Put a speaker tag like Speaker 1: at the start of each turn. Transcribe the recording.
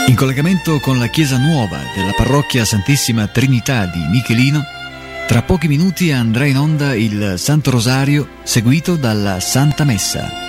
Speaker 1: In collegamento con la chiesa nuova della parrocchia Santissima Trinità di Michelino, tra pochi minuti andrà in onda il Santo Rosario seguito dalla Santa Messa.